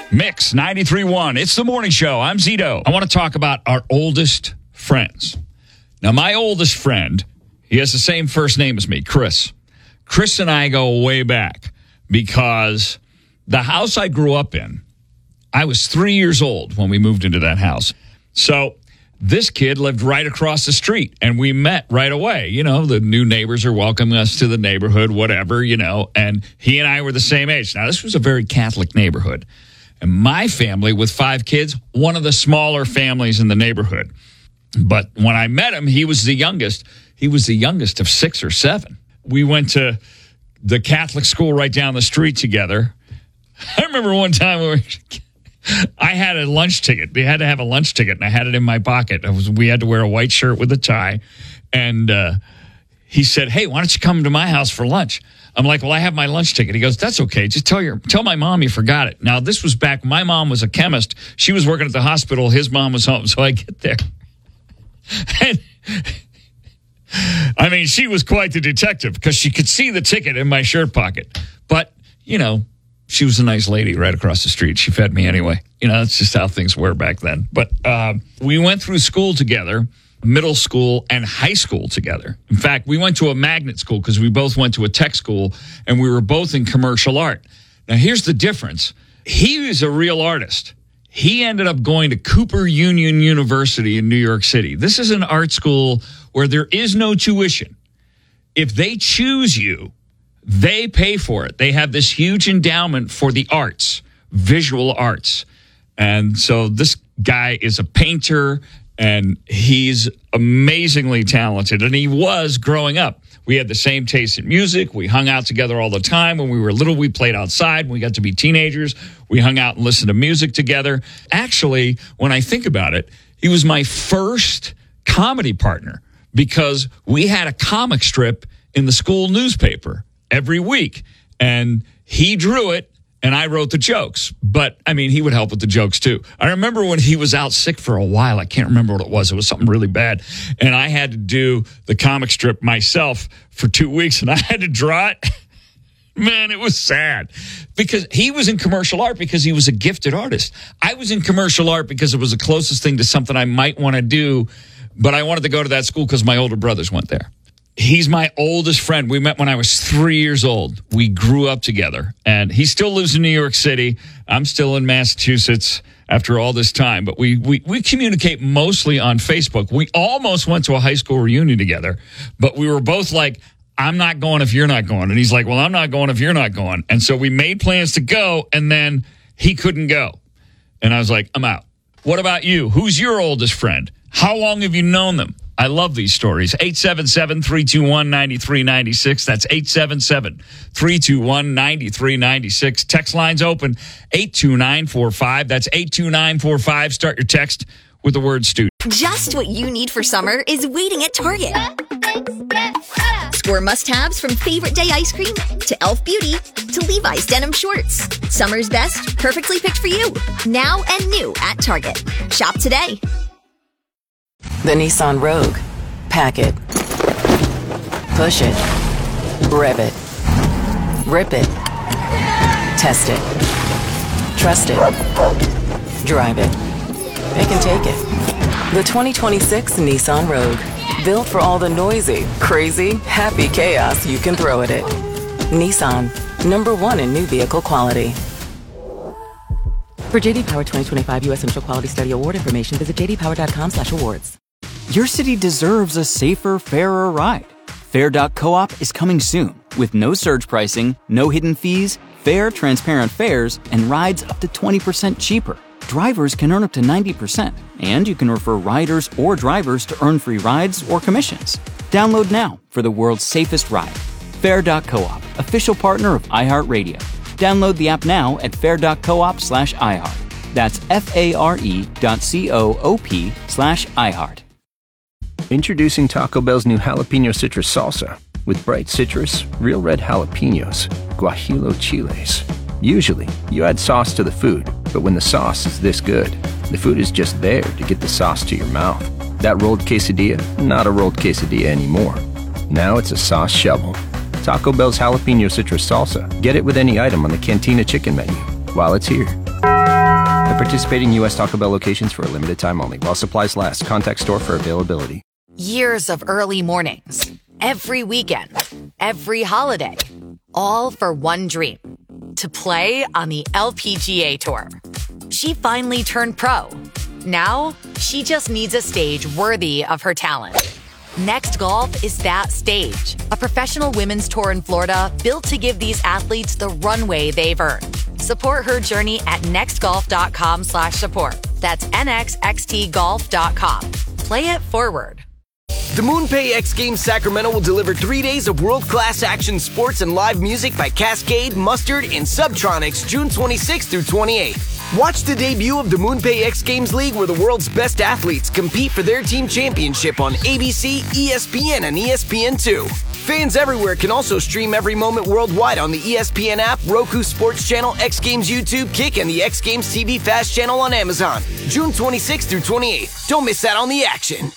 Mix 93.1. It's the morning show. I'm Zito. I want to talk about our oldest friends. Now, my oldest friend, he has the same first name as me, Chris. Chris and I go way back because the house I grew up in, I was 3 years old when we moved into that house. So this kid lived right across the street, and we met right away. You know, the new neighbors are welcoming us to the neighborhood, whatever, you know, and he and I were the same age. Now, this was a very Catholic neighborhood. And my family, with 5 kids, one of the smaller families in the neighborhood. But when I met him, he was the youngest. He was the youngest of 6 or 7. We went to the Catholic school right down the street together. I remember one time I had a lunch ticket. We had to have a lunch ticket, and I had it in my pocket. We had to wear a white shirt with a tie. And he said, hey, why don't you come to my house for lunch? I'm like, well, I have my lunch ticket. He goes, that's okay. Just tell my mom you forgot it. Now, this was back, my mom was a chemist. She was working at the hospital. His mom was home. So I get there. And, I mean, she was quite the detective because she could see the ticket in my shirt pocket. But, you know, she was a nice lady right across the street. She fed me anyway. You know, that's just how things were back then. But we went through school together. Middle school and high school together. In fact, we went to a magnet school because we both went to a tech school, and we were both in commercial art. Now, here's the difference. He was a real artist. He ended up going to Cooper Union University in New York City. This is an art school where there is no tuition. If they choose you, they pay for it. They have this huge endowment for the arts, visual arts. And so this guy is a painter, and he's amazingly talented. And he was growing up. We had the same taste in music. We hung out together all the time. When we were little, we played outside. When we got to be teenagers, we hung out and listened to music together. Actually, when I think about it, he was my first comedy partner because we had a comic strip in the school newspaper every week. And he drew it, and I wrote the jokes. But, I mean, he would help with the jokes, too. I remember when he was out sick for a while. I can't remember what it was. It was something really bad. And I had to do the comic strip myself for 2 weeks, and I had to draw it. Man, it was sad. Because he was in commercial art because he was a gifted artist. I was in commercial art because it was the closest thing to something I might want to do. But I wanted to go to that school because my older brothers went there. He's my oldest friend. We met when I was 3 years old. We grew up together. And he still lives in New York City. I'm still in Massachusetts after all this time. But we communicate mostly on Facebook. We almost went to a high school reunion together. But we were both like, I'm not going if you're not going. And he's like, well, I'm not going if you're not going. And so we made plans to go, and then he couldn't go. And I was like, I'm out. What about you? Who's your oldest friend? How long have you known them? I love these stories. 877-321-9396. That's 877-321-9396. Text line's open. 82945. That's 82945. Start your text with the word student. Just what you need for summer is waiting at Target. Score must-haves from Favorite Day ice cream to Elf Beauty to Levi's denim shorts. Summer's best, perfectly picked for you. Now and new at Target. Shop today. The Nissan Rogue. Pack it. Push it. Rev it. Rip it. Test it. Trust it. Drive it. It can take it. The 2026 Nissan Rogue. Built for all the noisy, crazy, happy chaos you can throw at it. Nissan. #1 in new vehicle quality. For JD Power 2025 U.S. Initial Quality Study Award information, visit jdpower.com/awards. Your city deserves a safer, fairer ride. Fair.coop is coming soon with no surge pricing, no hidden fees, fair, transparent fares, and rides up to 20% cheaper. Drivers can earn up to 90%, and you can refer riders or drivers to earn free rides or commissions. Download now for the world's safest ride. Fair.coop, official partner of iHeartRadio. Download the app now at fair.coop/iHeart. That's FARE.coop/iHeart. Introducing Taco Bell's new Jalapeno Citrus Salsa. With bright citrus, real red jalapenos, guajillo chiles. Usually, you add sauce to the food, but when the sauce is this good, the food is just there to get the sauce to your mouth. That rolled quesadilla, not a rolled quesadilla anymore. Now it's a sauce shovel. Taco Bell's Jalapeno Citrus Salsa. Get it with any item on the Cantina Chicken menu while it's here. At participating U.S. Taco Bell locations for a limited time only. While supplies last. Contact store for availability. Years of early mornings, every weekend, every holiday, all for one dream, to play on the LPGA Tour. She finally turned pro. Now, she just needs a stage worthy of her talent. Next Golf is that stage, a professional women's tour in Florida built to give these athletes the runway they've earned. Support her journey at nextgolf.com/support. That's nxxtgolf.com. Play it forward. The MoonPay X Games Sacramento will deliver 3 days of world-class action sports and live music by Cascade, Mustard, and Subtronics June 26th through 28th. Watch the debut of the MoonPay X Games League where the world's best athletes compete for their team championship on ABC, ESPN, and ESPN2. Fans everywhere can also stream every moment worldwide on the ESPN app, Roku Sports Channel, X Games YouTube, Kick, and the X Games TV Fast Channel on Amazon. June 26th through 28th. Don't miss out on the action.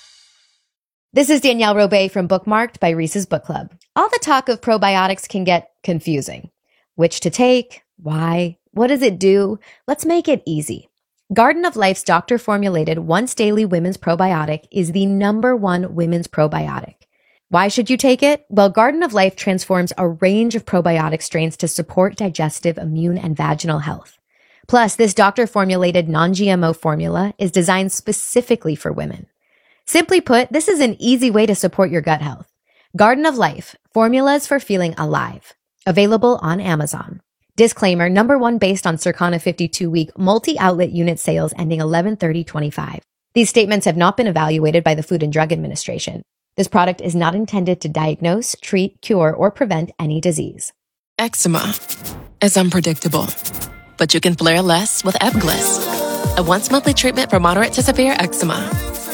This is Danielle Robay from Bookmarked by Reese's Book Club. All the talk of probiotics can get confusing. Which to take? Why? What does it do? Let's make it easy. Garden of Life's doctor-formulated once-daily women's probiotic is the #1 women's probiotic. Why should you take it? Well, Garden of Life transforms a range of probiotic strains to support digestive, immune, and vaginal health. Plus, this doctor-formulated non-GMO formula is designed specifically for women. Simply put, this is an easy way to support your gut health. Garden of Life, formulas for feeling alive. Available on Amazon. Disclaimer, #1 based on Circana 52-week multi-outlet unit sales ending 11/30/25. These statements have not been evaluated by the Food and Drug Administration. This product is not intended to diagnose, treat, cure, or prevent any disease. Eczema is unpredictable, but you can flare less with Ebglyss, a once-monthly treatment for moderate to severe eczema.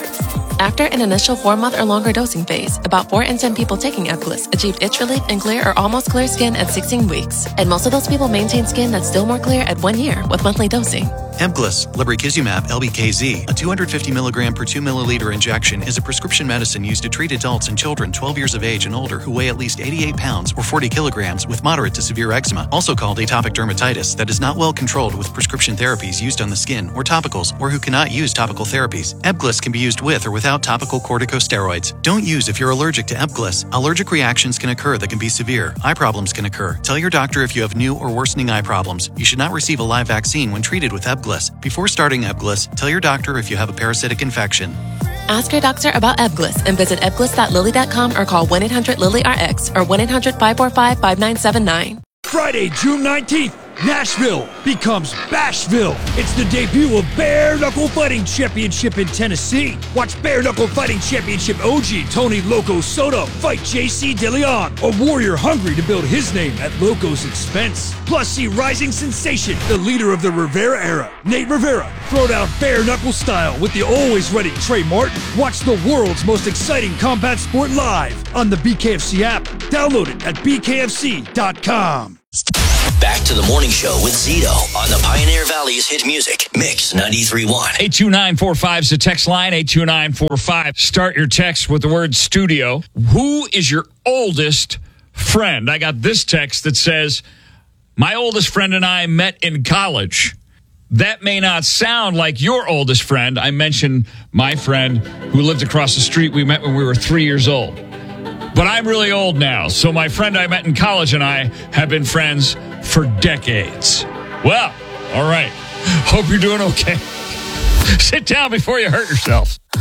After an initial 4-month or longer dosing phase, about 4 in 10 people taking Ebglyss achieved itch relief and clear or almost clear skin at 16 weeks. And most of those people maintain skin that's still more clear at 1 year with monthly dosing. Ebglyss, lebrikizumab LBKZ, a 250 milligram per 2 milliliter injection, is a prescription medicine used to treat adults and children 12 years of age and older who weigh at least 88 pounds or 40 kilograms with moderate to severe eczema, also called atopic dermatitis, that is not well controlled with prescription therapies used on the skin or topicals, or who cannot use topical therapies. Ebglyss can be used with or without topical corticosteroids. Don't use if you're allergic to Ebglyss. Allergic reactions can occur that can be severe. Eye problems can occur. Tell your doctor if you have new or worsening eye problems. You should not receive a live vaccine when treated with Ebglyss. Before starting Ebglyss, tell your doctor if you have a parasitic infection. Ask your doctor about Ebglyss and visit ebglyss.lilly.com or call 1-800-LILY-RX or 1-800-545-5979. Friday, June 19th, Nashville becomes Bashville. It's the debut of Bare Knuckle Fighting Championship in Tennessee. Watch Bare Knuckle Fighting Championship OG Tony Loco Soto fight JC DeLeon, a warrior hungry to build his name at Loco's expense. Plus, see rising sensation, the leader of the Rivera era, Nate Rivera, throw down bare knuckle style with the always ready Trey Martin. Watch the world's most exciting combat sport live on the BKFC app. Download it at bkfc.com. Back to the morning show with Zito on the Pioneer Valley's hit music, Mix 93.1. 82945 is the text line, 82945. Start your text with the word studio. Who is your oldest friend? I got this text that says, my oldest friend and I met in college. That may not sound like your oldest friend. I mentioned my friend who lived across the street. We met when we were 3 years old. But I'm really old now, so my friend I met in college and I have been friends for decades. Well, all right. Hope you're doing okay. Sit down before you hurt yourself.